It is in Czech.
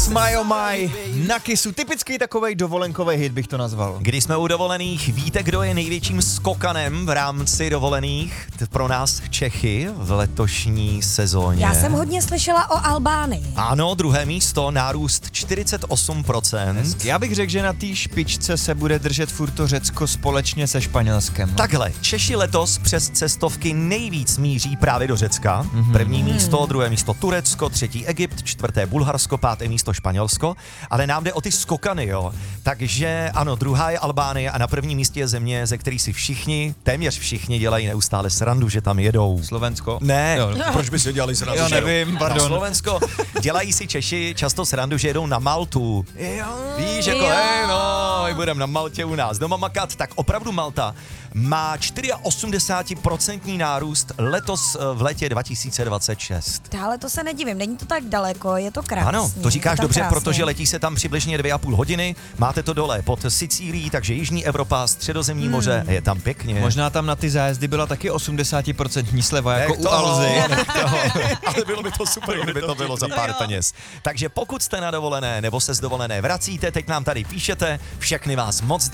My oh my, na Kissu. Typický takovej dovolenkový hit bych to nazval. Když jsme u dovolených, víte, kdo je největším skokanem v rámci dovolených pro nás Čechy v letošní sezóně? Já jsem hodně slyšela o Albánii. Ano, druhé místo, nárůst 48%. Já bych řekl, že na té špičce se bude držet furt to Řecko společně se Španělskem. Takhle, Češi letos přes cestovky nejvíc míří právě do Řecka. První místo, druhé místo Turecko, třetí Egypt, čtvrté Bulharsko, páté místo Španělsko, ale nám jde o ty skokany, jo. Takže ano, druhá je Albánie a na prvním místě je země, ze který si všichni, téměř všichni dělají neustále srandu, že tam jedou. Slovensko? Ne, Jo. proč by si dělali srandu? Jo, že jedou nevím, na pardon. Slovensko. Dělají si Češi často srandu, že jedou na Maltu. Jo. Víš, jako, my budeme na Maltě u nás doma makat, tak opravdu Malta má 84% nárůst letos v létě 2026. Ale to se nedivím, není to tak daleko, je to krásný. Ano, to říkáš je to dobře, krásný. protože letí se tam přibližně 2,5 hodiny, máte to dole pod Sicílií, takže Jižní Evropa, Středozemní moře, je tam pěkně. Možná tam na ty zájezdy byla taky 80% sleva, jako Nech u toho, Alzy. nech toho. Ale bylo by to super, kdyby to bylo za pár peněz. Takže pokud jste na dovolené nebo se z dovolené vracíte, teď nám tady píšete, všechny vás moc